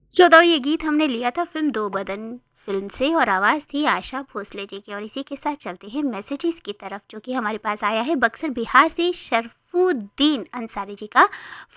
श्रोताओं, ये गीत हमने लिया था फिल्म दो बदन फिल्म से और आवाज़ थी आशा भोसले जी की। और इसी के साथ चलते हैं मैसेजेस की तरफ, जो कि हमारे पास आया है बक्सर बिहार से शरफुद्दीन अंसारी जी का।